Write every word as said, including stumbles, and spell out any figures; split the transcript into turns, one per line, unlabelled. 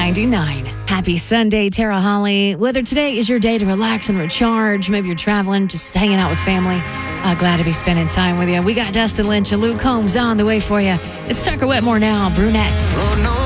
ninety-nine. Happy Sunday, Tara Holly. Whether today is your day to relax and recharge, maybe you're traveling, just hanging out with family, uh, glad to be spending time with you. We got Dustin Lynch and Luke Combs on the way for you. It's Tucker Wetmore now, Brunette.
Oh, no.